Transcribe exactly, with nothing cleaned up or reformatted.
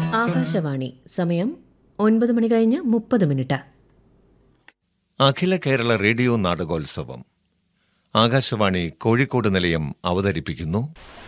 ആകാശവാണി സമയം ഒൻപത് മണി കഴിഞ്ഞ് മുപ്പത് മിനിറ്റ്. അഖില കേരള റേഡിയോ നാടകോത്സവം ആകാശവാണി കോഴിക്കോട് നിലയം അവതരിപ്പിക്കുന്നു